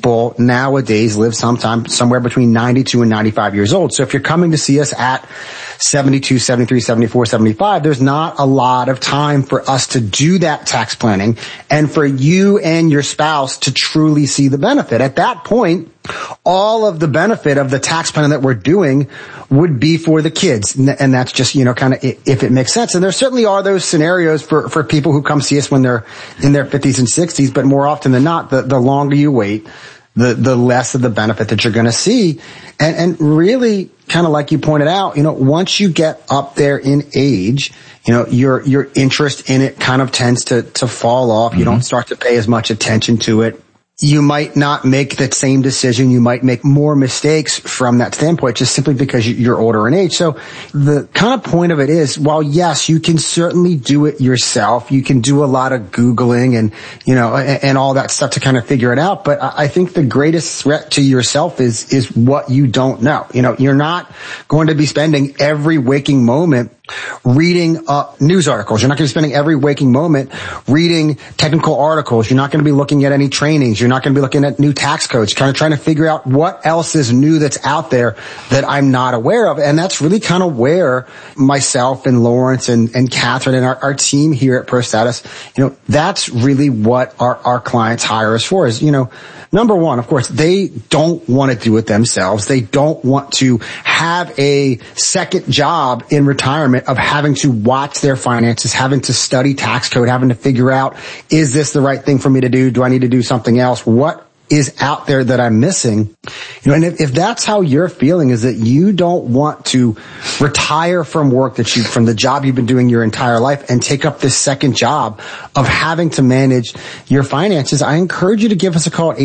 people nowadays live somewhere between 92 and 95 years old. So if you're coming to see us at 72, 73, 74, 75, there's not a lot of time for us to do that tax planning and for you and your spouse to truly see the benefit. At that point, all of the benefit of the tax planning that we're doing would be for the kids. And that's just, kind of if it makes sense. And there certainly are those scenarios for people who come see us when they're in their 50s and 60s, but more often than not, the longer you wait, the less of the benefit that you're going to see. And really, kind of like you pointed out, once you get up there in age, your interest in it kind of tends to fall off. You don't start to pay as much attention to it. You might not make that same decision. You might make more mistakes from that standpoint, just simply because you're older in age. So the kind of point of it is, while yes, you can certainly do it yourself. You can do a lot of Googling and, and all that stuff to kind of figure it out. But I think the greatest threat to yourself is what you don't know. You're not going to be spending every waking moment reading news articles. You're not going to be spending every waking moment reading technical articles. You're not going to be looking at any trainings. You're not going to be looking at new tax codes, kind of trying to figure out what else is new that's out there that I'm not aware of. And that's really kind of where myself and Lawrence and Catherine and our team here at ProStatus, that's really what our clients hire us for is, number one, of course, they don't want to do it themselves. They don't want to have a second job in retirement of having to watch their finances, having to study tax code, having to figure out, is this the right thing for me to do? Do I need to do something else? What is out there that I'm missing? And if that's how you're feeling, is that you don't want to retire from work from the job you've been doing your entire life and take up this second job of having to manage your finances, I encourage you to give us a call at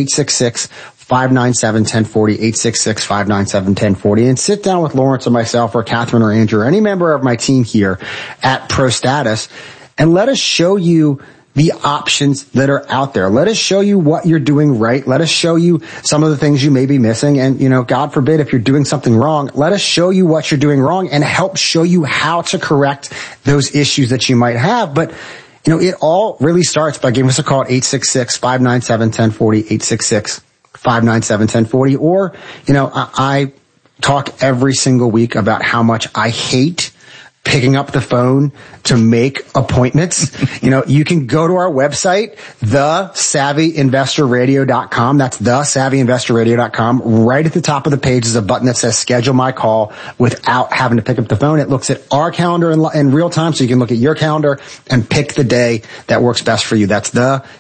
866-597-1040, 866-597-1040, and sit down with Lawrence or myself or Catherine or Andrew or any member of my team here at ProStatus and let us show you the options that are out there. Let us show you what you're doing right. Let us show you some of the things you may be missing. And, God forbid, if you're doing something wrong, let us show you what you're doing wrong and help show you how to correct those issues that you might have. But, it all really starts by giving us a call at 866-597-1040, 866-597-1040. Or, I talk every single week about how much I hate picking up the phone to make appointments. You can go to our website, thesavvyinvestorradio.com. That's thesavvyinvestorradio.com. Right at the top of the page is a button that says schedule my call without having to pick up the phone. It looks at our calendar in real time, so you can look at your calendar and pick the day that works best for you. That's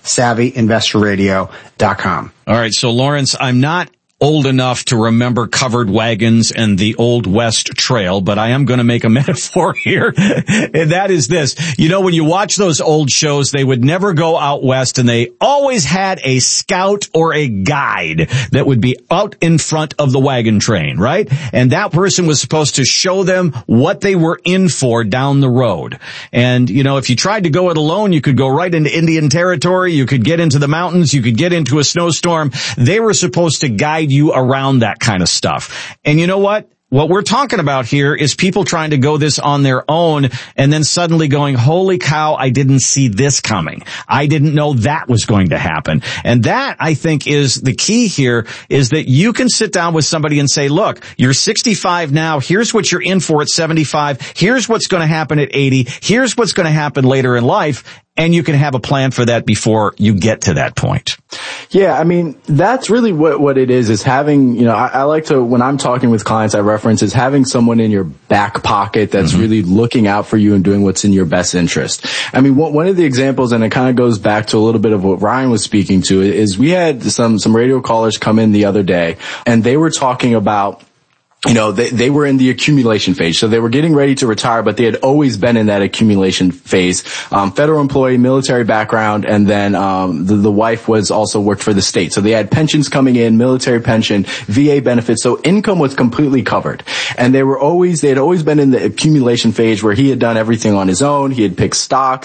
thesavvyinvestorradio.com. All right. So Lawrence, I'm not old enough to remember covered wagons and the Old West Trail, but I am going to make a metaphor here, and that is this. When you watch those old shows, they would never go out west, and they always had a scout or a guide that would be out in front of the wagon train, right? And that person was supposed to show them what they were in for down the road. And, if you tried to go it alone, you could go right into Indian Territory, you could get into the mountains, you could get into a snowstorm. They were supposed to guide you around that kind of stuff. And you know what? What we're talking about here is people trying to go this on their own and then suddenly going, holy cow, I didn't see this coming. I didn't know that was going to happen. And that, I think, is the key here, is that you can sit down with somebody and say, look, you're 65 now. Here's what you're in for at 75. Here's what's going to happen at 80. Here's what's going to happen later in life. And you can have a plan for that before you get to that point. Yeah, I mean, that's really what it is having, I like to, when I'm talking with clients, I reference is having someone in your back pocket that's really looking out for you and doing what's in your best interest. I mean, one of the examples, and it kind of goes back to a little bit of what Ryan was speaking to, is we had some radio callers come in the other day, and they were talking about, they were in the accumulation phase. So they were getting ready to retire, but they had always been in that accumulation phase. Federal employee, military background, and then the wife was also worked for the state. So they had pensions coming in, military pension, VA benefits. So income was completely covered. And they had always been in the accumulation phase where he had done everything on his own. He had picked stocks,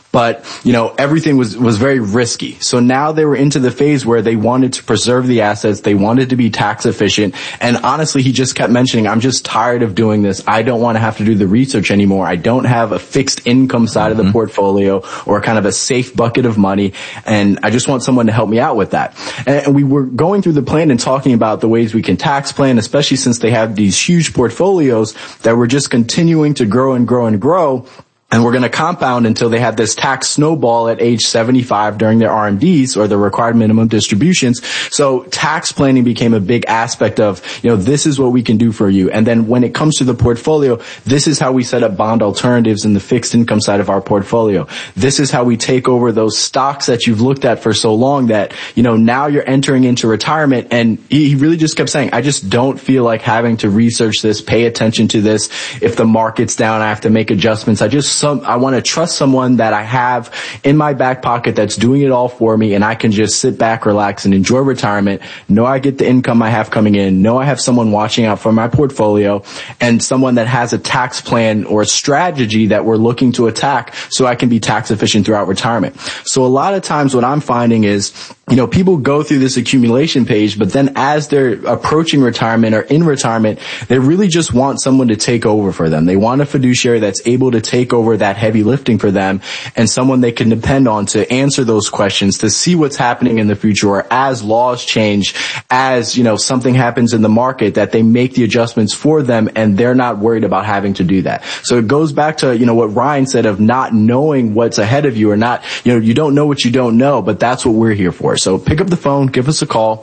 But, everything was very risky. So now they were into the phase where they wanted to preserve the assets. They wanted to be tax efficient. And honestly, he just kept mentioning, I'm just tired of doing this. I don't want to have to do the research anymore. I don't have a fixed income side of the portfolio or kind of a safe bucket of money. And I just want someone to help me out with that. And we were going through the plan and talking about the ways we can tax plan, especially since they have these huge portfolios that were just continuing to grow and grow and grow. And we're going to compound until they have this tax snowball at age 75 during their RMDs, or the required minimum distributions. So tax planning became a big aspect of, this is what we can do for you. And then when it comes to the portfolio, this is how we set up bond alternatives in the fixed income side of our portfolio. This is how we take over those stocks that you've looked at for so long that, now you're entering into retirement. And he really just kept saying, I just don't feel like having to research this, pay attention to this. If the market's down, I have to make adjustments. I want to trust someone that I have in my back pocket that's doing it all for me, and I can just sit back, relax, and enjoy retirement. Know I get the income I have coming in. Know I have someone watching out for my portfolio, and someone that has a tax plan or a strategy that we're looking to attack so I can be tax efficient throughout retirement. So a lot of times what I'm finding is, people go through this accumulation page, but then as they're approaching retirement or in retirement, they really just want someone to take over for them. They want a fiduciary that's able to take over that heavy lifting for them, and someone they can depend on to answer those questions, to see what's happening in the future, or as laws change, as, something happens in the market, that they make the adjustments for them and they're not worried about having to do that. So it goes back to, what Ryan said of not knowing what's ahead of you, or not, you don't know what you don't know, but that's what we're here for. So pick up the phone, give us a call,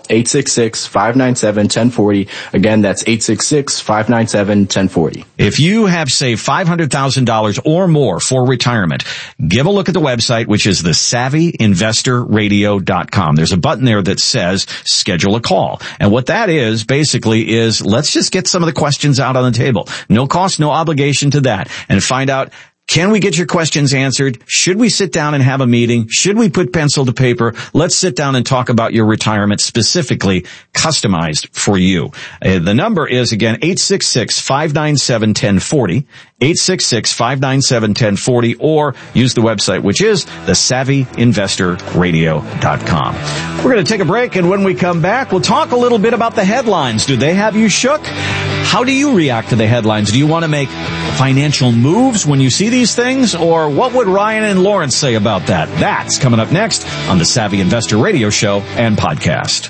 866-597-1040. Again, that's 866-597-1040. If you have saved $500,000 or more for retirement, give a look at the website, which is the SavvyInvestorRadio.com. There's a button there that says schedule a call. And what that is basically is, let's just get some of the questions out on the table. No cost, no obligation to that, and find out, can we get your questions answered? Should we sit down and have a meeting? Should we put pencil to paper? Let's sit down and talk about your retirement, specifically customized for you. The number is, again, 866-597-1040, 866-597-1040, or use the website, which is the SavvyInvestorRadio.com. We're going to take a break, and when we come back, we'll talk a little bit about the headlines. Do they have you shook? How do you react to the headlines? Do you want to make financial moves when you see these things? Or what would Ryan and Lawrence say about that? That's coming up next on the Savvy Investor Radio Show and Podcast.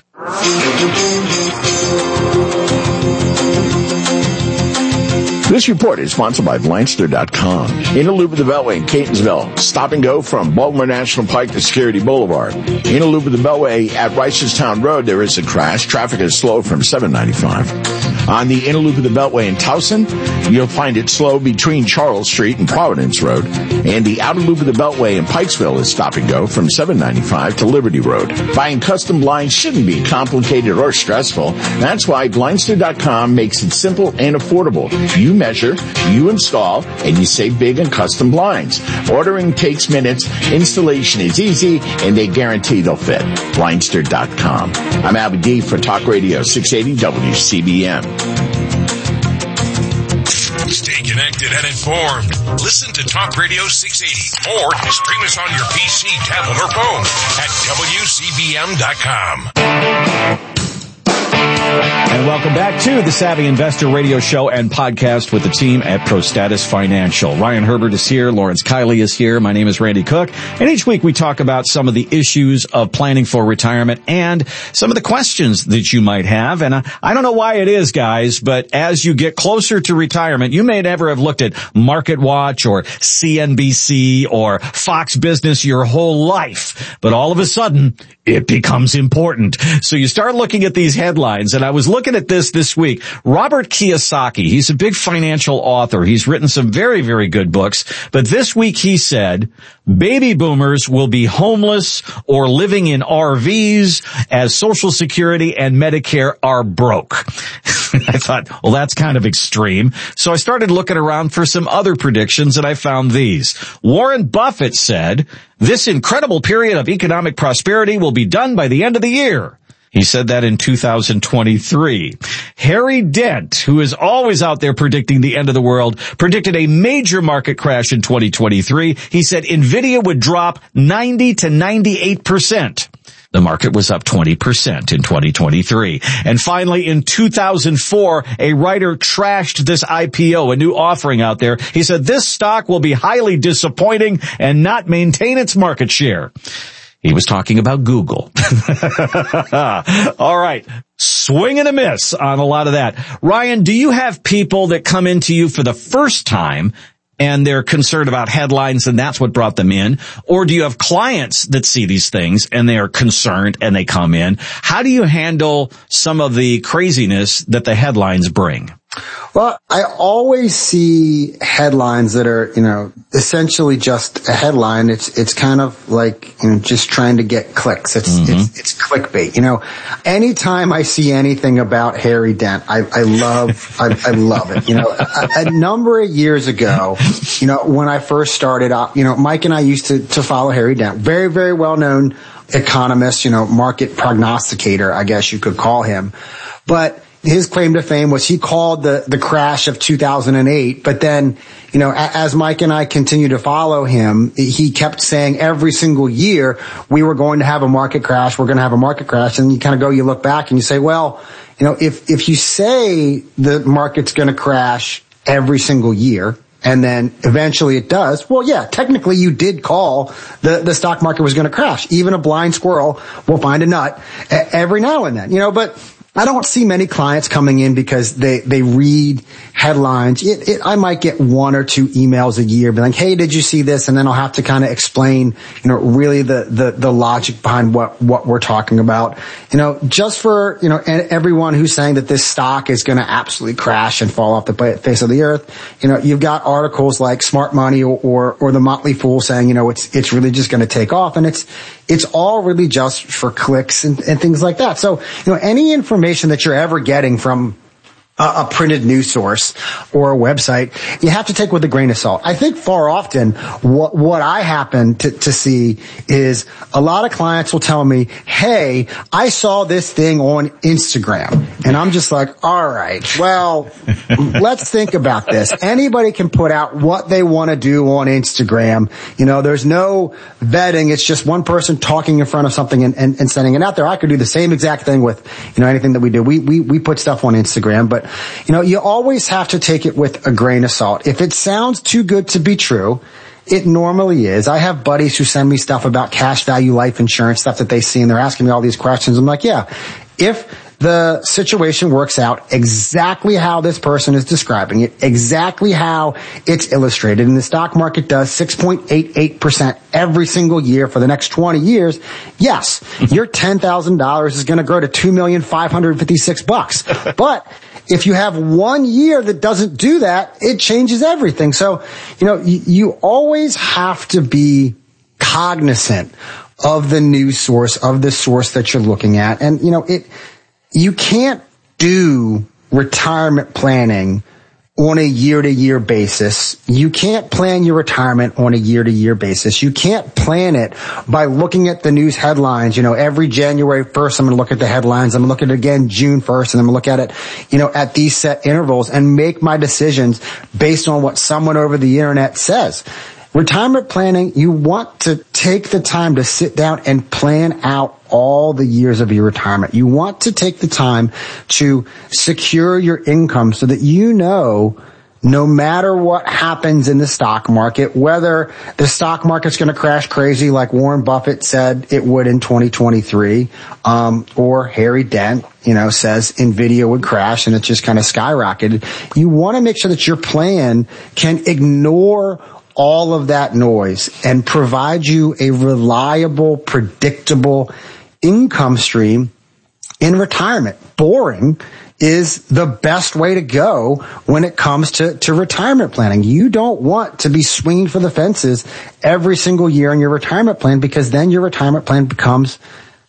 This report is sponsored by Blindster.com. In the loop of the Beltway in Catonsville, stop and go from Baltimore National Pike to Security Boulevard. In the loop of the Beltway at Reisterstown Road, there is a crash. Traffic is slow from 795. On the inner loop of the Beltway in Towson, you'll find it slow between Charles Street and Providence Road. And the outer loop of the Beltway in Pikesville is stop and go from 795 to Liberty Road. Buying custom blinds shouldn't be complicated or stressful. That's why Blindster.com makes it simple and affordable. You measure, you install, and you save big on custom blinds. Ordering takes minutes, installation is easy, and they guarantee they'll fit. Blindster.com. I'm Albie D for Talk Radio 680 WCBM. Stay connected and informed. Listen to Talk Radio 680 or stream us on your PC, tablet, or phone at WCBM.com. And welcome back to the Savvy Investor Radio Show and Podcast with the team at ProStatus Financial. Ryan Herbert is here. Lawrence Kiley is here. My name is Randy Cook. And each week we talk about some of the issues of planning for retirement and some of the questions that you might have. And I don't know why it is, guys, but as you get closer to retirement, you may never have looked at Market Watch or CNBC or Fox Business your whole life. But all of a sudden, it becomes important. So you start looking at these headlines, and I was looking at this week. Robert Kiyosaki, he's a big financial author. He's written some very, very good books. But this week he said, baby boomers will be homeless or living in RVs as Social Security and Medicare are broke. I thought, well, that's kind of extreme. So I started looking around for some other predictions, and I found these. Warren Buffett said, this incredible period of economic prosperity will be done by the end of the year. He said that in 2023. Harry Dent, who is always out there predicting the end of the world, predicted a major market crash in 2023. He said Nvidia would drop 90 to 98%. The market was up 20% in 2023. And finally, in 2004, a writer trashed this IPO, a new offering out there. He said this stock will be highly disappointing and not maintain its market share. He was talking about Google. All right. Swing and a miss on a lot of that. Ryan, do you have people that come into you for the first time and they're concerned about headlines and that's what brought them in? Or do you have clients that see these things and they are concerned and they come in? How do you handle some of the craziness that the headlines bring? Well, I always see headlines that are, essentially just a headline. It's kind of like, just trying to get clicks. It's clickbait. Anytime I see anything about Harry Dent, I love it. A number of years ago, when I first started out, Mike and I used to follow Harry Dent, very, very well known economist, market prognosticator, I guess you could call him. But his claim to fame was he called the crash of 2008, but then, as Mike and I continue to follow him, he kept saying every single year we were going to have a market crash, we're going to have a market crash, and you look back and you say, well, if you say the market's going to crash every single year, and then eventually it does, well, yeah, technically you did call the stock market was going to crash. Even a blind squirrel will find a nut every now and then, but I don't see many clients coming in because they read headlines. I might get one or two emails a year, be like, hey, did you see this? And then I'll have to kind of explain, really the logic behind what we're talking about. Just for, everyone who's saying that this stock is going to absolutely crash and fall off the face of the earth. You've got articles like Smart Money or the Motley Fool saying, it's really just going to take off. And it's all really just for clicks and things like that. So, any information that you're ever getting from a printed news source or a website, you have to take with a grain of salt. I think far often what I happen to see is a lot of clients will tell me, hey, I saw this thing on Instagram. And I'm just like, all right, well, let's think about this. Anybody can put out what they want to do on Instagram. There's no vetting. It's just one person talking in front of something and sending it out there. I could do the same exact thing with, anything that we do. We put stuff on Instagram, but you always have to take it with a grain of salt. If it sounds too good to be true, it normally is. I have buddies who send me stuff about cash value life insurance, stuff that they see, and they're asking me all these questions. I'm like, yeah, if the situation works out exactly how this person is describing it, exactly how it's illustrated, and the stock market does 6.88% every single year for the next 20 years, yes, your $10,000 is going to grow to $2,556,000. But if you have 1 year that doesn't do that, it changes everything. So, you always have to be cognizant of the news source, of the source that you're looking at. And, you can't do retirement planning on a year-to-year basis. You can't plan your retirement on a year-to-year basis. You can't plan it by looking at the news headlines. Every January 1st, I'm going to look at the headlines. I'm going to look at it again June 1st, and I'm going to look at it, at these set intervals and make my decisions based on what someone over the internet says. Retirement planning, you want to take the time to sit down and plan out all the years of your retirement. You want to take the time to secure your income so that no matter what happens in the stock market, whether the stock market's going to crash crazy like Warren Buffett said it would in 2023, or Harry Dent, says Nvidia would crash and it just kind of skyrocketed. You want to make sure that your plan can ignore all of that noise and provide you a reliable, predictable income stream in retirement. Boring is the best way to go when it comes to retirement planning. You don't want to be swinging for the fences every single year in your retirement plan, because then your retirement plan becomes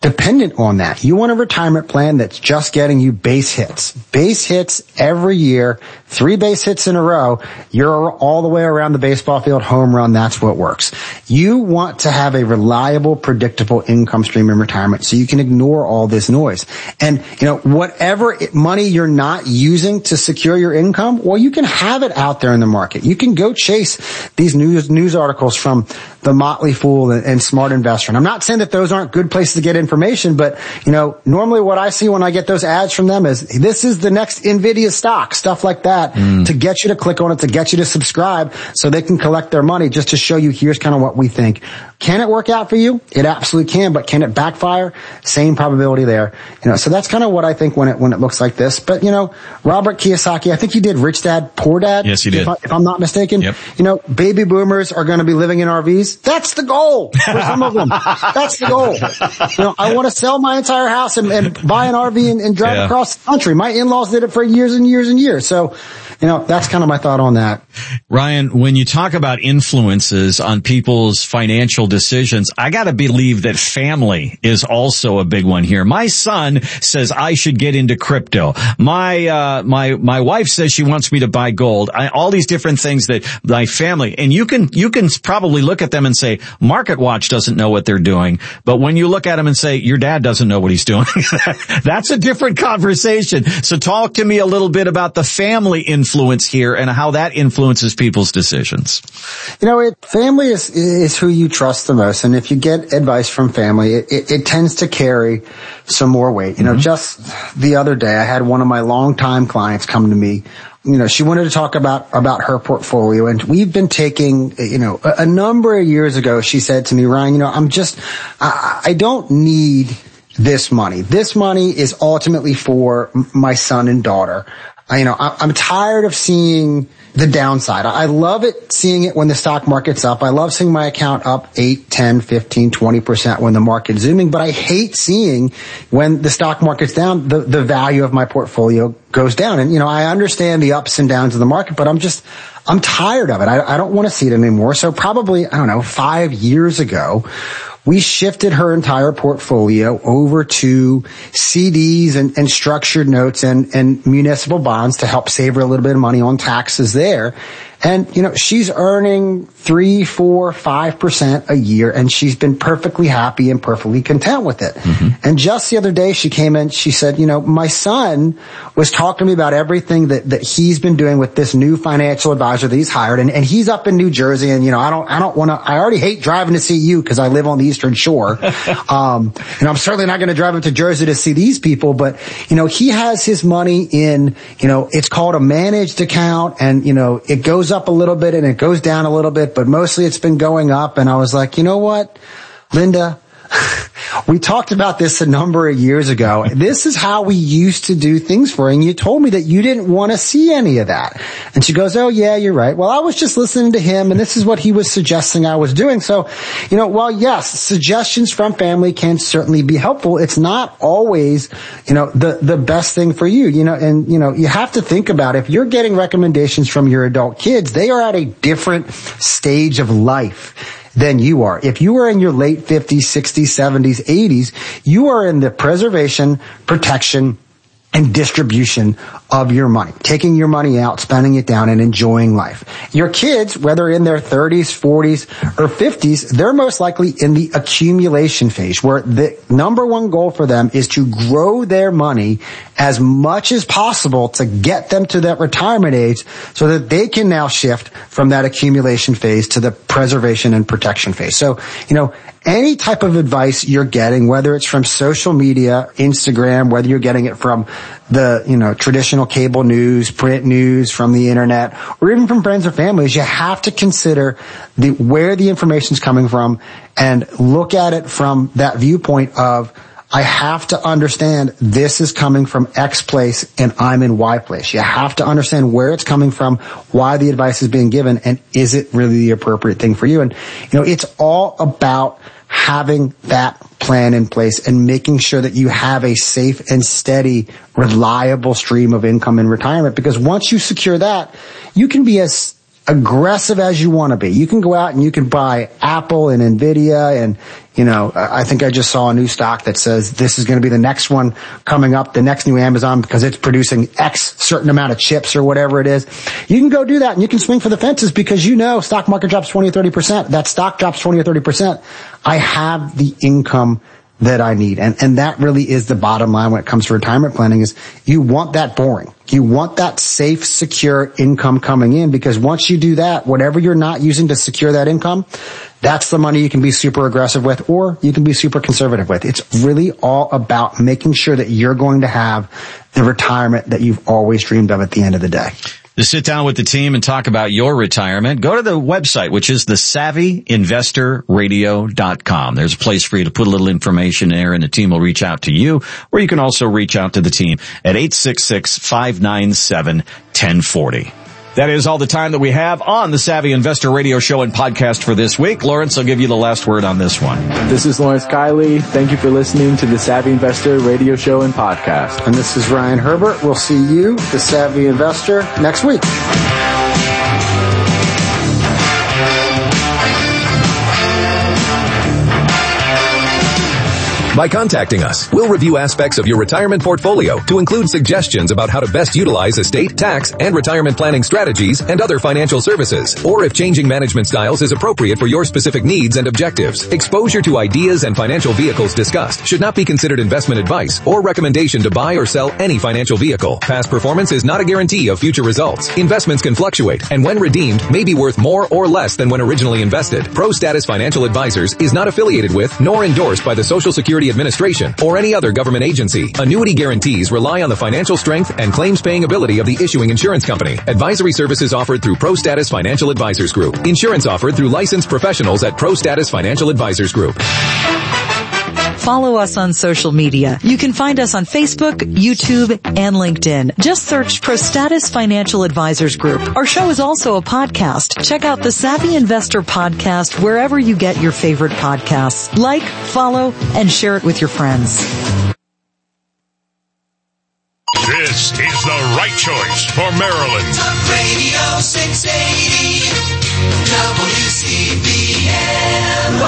dependent on that. You want a retirement plan that's just getting you base hits. Base hits every year, 3 base hits in a row. You're all the way around the baseball field, home run. That's what works. You want to have a reliable, predictable income stream in retirement so you can ignore all this noise. And, whatever money you're not using to secure your income, well, you can have it out there in the market. You can go chase these news articles from the Motley Fool and Smart Investor. And I'm not saying that those aren't good places to get information, but, normally what I see when I get those ads from them is this is the next NVIDIA stock, stuff like that, to get you to click on it, to get you to subscribe so they can collect their money just to show you here's kind of what we think. Can it work out for you? It absolutely can, but can it backfire? Same probability there. So that's kind of what I think when it looks like this. But, Robert Kiyosaki, I think he did Rich Dad, Poor Dad. Yes, he did. If I'm not mistaken. Yep. Baby boomers are going to be living in RVs. That's the goal for some of them. That's the goal. I want to sell my entire house and buy an RV and drive across the country. My in-laws did it for years and years and years. So, that's kind of my thought on that. Ryan, when you talk about influences on people's financial decisions, I got to believe that family is also a big one here. My son says I should get into crypto. My wife says she wants me to buy gold. All these different things that my family, and you can probably look at them and say, MarketWatch doesn't know what they're doing. But when you look at them and say, your dad doesn't know what he's doing, that's a different conversation. So talk to me a little bit about the family influence here and how that influences people's decisions. Family is who you trust the most. And if you get advice from family, it tends to carry some more weight. Just the other day, I had one of my longtime clients come to me. She wanted to talk about her portfolio, and we've been taking, a number of years ago, she said to me, Ryan, I don't need this money. This money is ultimately for my son and daughter. I'm tired of seeing the downside. I love it seeing it when the stock market's up. I love seeing my account up 8, 10, 15, 20% when the market's zooming, but I hate seeing when the stock market's down, the value of my portfolio goes down. And, I understand the ups and downs of the market, but I'm tired of it. I don't want to see it anymore. So probably, 5 years ago, we shifted her entire portfolio over to CDs and structured notes and municipal bonds to help save her a little bit of money on taxes there. And, she's earning 3, 4, 5% a year, and she's been perfectly happy and perfectly content with it. And just the other day, she came in, she said, my son was talking to me about everything that he's been doing with this new financial advisor that he's hired, and he's up in New Jersey, and, I don't want to, I already hate driving to see you because I live on the Eastern Shore. And I'm certainly not going to drive up to Jersey to see these people, but, he has his money in, it's called a managed account, and, it goes up a little bit and it goes down a little bit, but mostly it's been going up. And I was like, you know what, Linda, we talked about this a number of years ago. This is how we used to do things for you. And you told me that you didn't want to see any of that. And she goes, oh yeah, you're right. Well, I was just listening to him and this is what he was suggesting I was doing. So, while yes, suggestions from family can certainly be helpful, it's not always, the best thing for you, and, you have to think about if you're getting recommendations from your adult kids, they are at a different stage of life than you are. If you are in your late 50s, 60s, 70s, 80s, you are in the preservation, protection, and distribution of your money, taking your money out, spending it down, and enjoying life. Your kids, whether in their 30s, 40s, or 50s, they're most likely in the accumulation phase, where the number one goal for them is to grow their money as much as possible to get them to that retirement age so that they can now shift from that accumulation phase to the preservation and protection phase. So, any type of advice you're getting, whether it's from social media, Instagram, whether you're getting it from the, traditional cable news, print news, from the internet, or even from friends or families, you have to consider where the information's coming from and look at it from that viewpoint of, I have to understand this is coming from X place and I'm in Y place. You have to understand where it's coming from, why the advice is being given, and is it really the appropriate thing for you? And, it's all about having that plan in place and making sure that you have a safe and steady, reliable stream of income in retirement. Because once you secure that, you can be as aggressive as you want to be. You can go out and you can buy Apple and Nvidia, and I think I just saw a new stock that says this is going to be the next one coming up, the next new Amazon, because it's producing X certain amount of chips or whatever it is. You can go do that and you can swing for the fences because stock market drops 20 or 30%. That stock drops 20 or 30%. I have the income that I need. And that really is the bottom line when it comes to retirement planning is you want that boring. You want that safe, secure income coming in, because once you do that, whatever you're not using to secure that income, that's the money you can be super aggressive with, or you can be super conservative with. It's really all about making sure that you're going to have the retirement that you've always dreamed of at the end of the day. To sit down with the team and talk about your retirement, go to the website, which is thesavvyinvestorradio.com. There's a place for you to put a little information there, and the team will reach out to you, or you can also reach out to the team at 866-597-1040. That is all the time that we have on the Savvy Investor Radio Show and podcast for this week. Lawrence, I'll give you the last word on this one. This is Lawrence Kiley. Thank you for listening to the Savvy Investor Radio Show and podcast. And this is Ryan Herbert. We'll see you, the Savvy Investor, next week. By contacting us, we'll review aspects of your retirement portfolio to include suggestions about how to best utilize estate, tax, and retirement planning strategies and other financial services, or if changing management styles is appropriate for your specific needs and objectives. Exposure to ideas and financial vehicles discussed should not be considered investment advice or recommendation to buy or sell any financial vehicle. Past performance is not a guarantee of future results. Investments can fluctuate, and when redeemed, may be worth more or less than when originally invested. Pro Status Financial Advisors is not affiliated with nor endorsed by the Social Security Administration or any other government agency. Annuity guarantees rely on the financial strength and claims paying ability of the issuing insurance company. Advisory services offered through Pro Status Financial Advisors Group. Insurance offered through licensed professionals at Pro Status Financial Advisors Group. Follow us on social media. You can find us on Facebook, YouTube, and LinkedIn. Just search Pro Status Financial Advisors Group. Our show is also a podcast. Check out the Savvy Investor Podcast wherever you get your favorite podcasts. Like, follow, and share it with your friends. This is the right choice for Maryland. Talk Radio 680, WCBM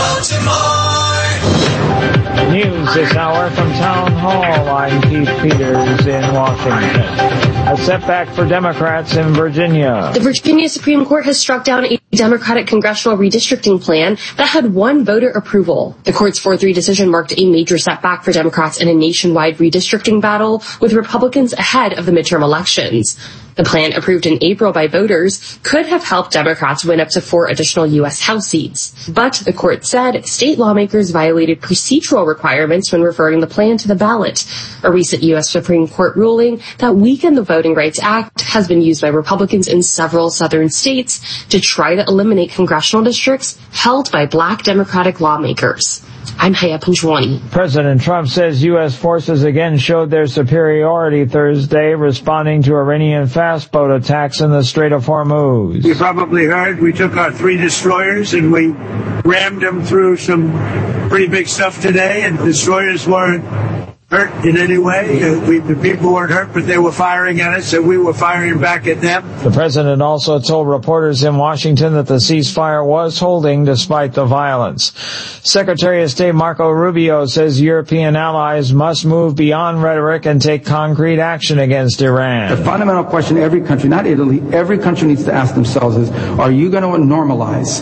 Baltimore. News this hour from Town Hall. I'm Keith Peters in Washington. A setback for Democrats in Virginia. The Virginia Supreme Court has struck down a Democratic congressional redistricting plan that had won voter approval. The court's 4-3 decision marked a major setback for Democrats in a nationwide redistricting battle, with Republicans ahead of the midterm elections. The plan, approved in April by voters, could have helped Democrats win up to 4 additional U.S. House seats. But the court said state lawmakers violated procedural requirements when referring the plan to the ballot. A recent U.S. Supreme Court ruling that weakened the Voting Rights Act has been used by Republicans in several southern states to try to eliminate congressional districts held by black Democratic lawmakers. I'm Haya Panjwani. President Trump says U.S. forces again showed their superiority Thursday, responding to Iranian fast boat attacks in the Strait of Hormuz. You probably heard we took our 3 destroyers and we rammed them through some pretty big stuff today, and the destroyers weren't hurt in any way. The people weren't hurt, but they were firing at us, and we were firing back at them. The president also told reporters in Washington that the ceasefire was holding despite the violence. Secretary of State Marco Rubio says European allies must move beyond rhetoric and take concrete action against Iran. The fundamental question every country, not Italy, every country needs to ask themselves is, are you going to normalize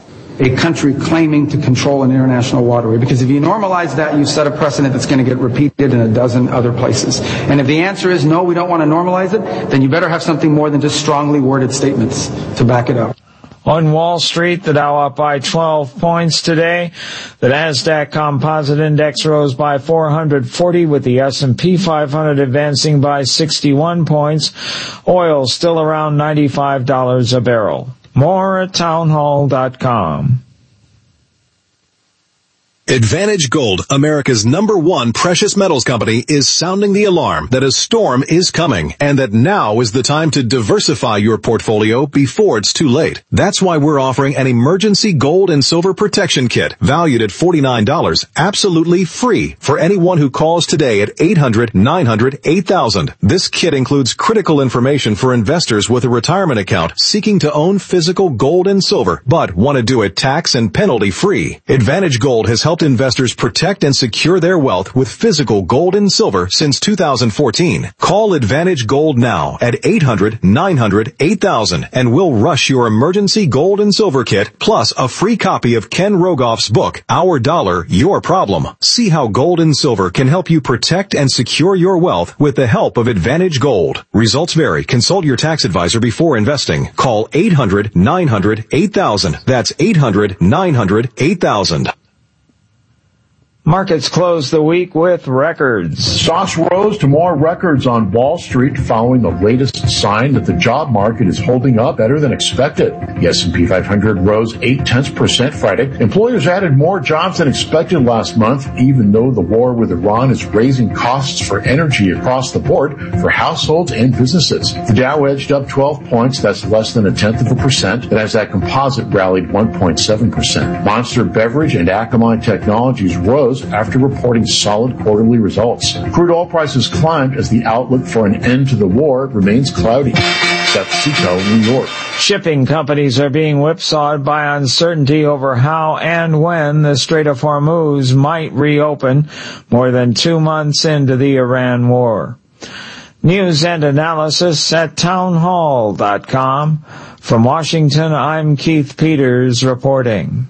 a country claiming to control an international waterway? Because if you normalize that, you set a precedent that's going to get repeated in a dozen other places. And if the answer is no, we don't want to normalize it, then you better have something more than just strongly worded statements to back it up. On Wall Street, the Dow up by 12 points today. The Nasdaq Composite Index rose by 440, with the S&P 500 advancing by 61 points. Oil still around $95 a barrel. More at townhall.com. Advantage Gold, America's #1 precious metals company, is sounding the alarm that a storm is coming and that now is the time to diversify your portfolio before it's too late. That's why we're offering an emergency gold and silver protection kit valued at $49, absolutely free for anyone who calls today at 800-900-8000. This kit includes critical information for investors with a retirement account seeking to own physical gold and silver, but want to do it tax and penalty free. Advantage Gold has helped investors protect and secure their wealth with physical gold and silver since 2014. Call Advantage Gold now at 800-900-8000 and we'll rush your emergency gold and silver kit plus a free copy of Ken Rogoff's book, Our Dollar, Your Problem. See how gold and silver can help you protect and secure your wealth with the help of Advantage Gold. Results vary. Consult your tax advisor before investing. Call 800-900-8000. That's 800-900-8000. Markets closed the week with records. Stocks rose to more records on Wall Street following the latest sign that the job market is holding up better than expected. The S&P 500 rose 0.8% Friday. Employers added more jobs than expected last month, even though the war with Iran is raising costs for energy across the board for households and businesses. The Dow edged up 12 points. That's less than 0.1%. The Nasdaq Composite rallied 1.7%. Monster Beverage and Akamai Technologies rose after reporting solid quarterly results. Crude oil prices climbed as the outlook for an end to the war remains cloudy. Seth Sito, New York. Shipping companies are being whipsawed by uncertainty over how and when the Strait of Hormuz might reopen more than 2 months into the Iran war. News and analysis at townhall.com. From Washington, I'm Keith Peters reporting.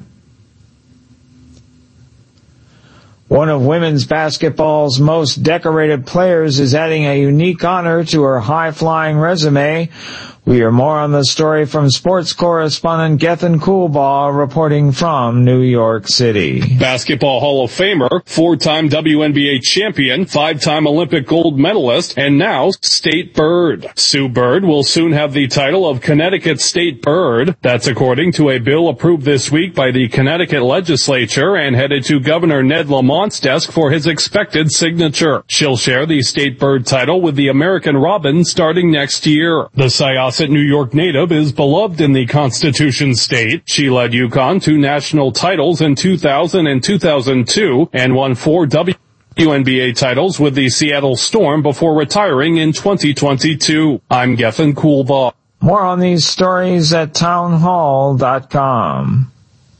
One of women's basketball's most decorated players is adding a unique honor to her high-flying resume. We hear more on the story from sports correspondent Gethin Coolbaugh reporting from New York City. Basketball Hall of Famer, 4-time WNBA champion, 5-time Olympic gold medalist, and now State Bird. Sue Bird will soon have the title of Connecticut State Bird. That's according to a bill approved this week by the Connecticut legislature and headed to Governor Ned Lamont's desk for his expected signature. She'll share the State Bird title with the American Robin starting next year. The Syosset, New York native is beloved in the Constitution State. She led UConn to national titles in 2000 and 2002 and won 4 WNBA titles with the Seattle Storm before retiring in 2022. I'm Gethin Coolbaugh. More on these stories at townhall.com.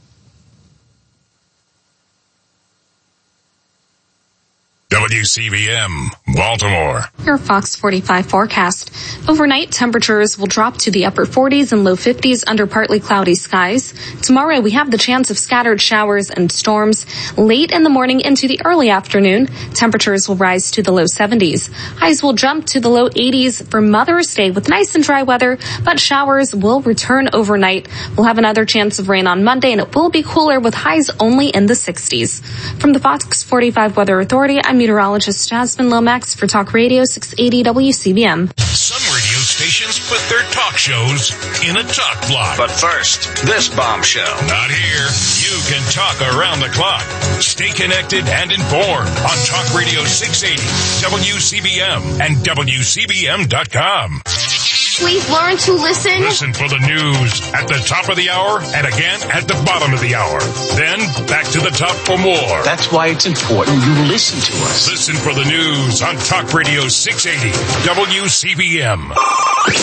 WCBM, Baltimore. Your Fox 45 forecast. Overnight, temperatures will drop to the upper 40s and low 50s under partly cloudy skies. Tomorrow, we have the chance of scattered showers and storms. Late in the morning into the early afternoon, temperatures will rise to the low 70s. Highs will jump to the low 80s for Mother's Day with nice and dry weather, but showers will return overnight. We'll have another chance of rain on Monday, and it will be cooler with highs only in the 60s. From the Fox 45 Weather Authority, I'm meteorologist Jasmine Lomax for Talk Radio 680 WCBM. Some radio stations put their talk shows in a talk block. But first, this bombshell. Not here. You can talk around the clock. Stay connected and informed on Talk Radio 680, WCBM, and WCBM.com. Please learn to listen. Listen for the news at the top of the hour and again at the bottom of the hour. Then back to the top for more. That's why it's important you listen to us. Listen for the news on Talk Radio 680 WCBM.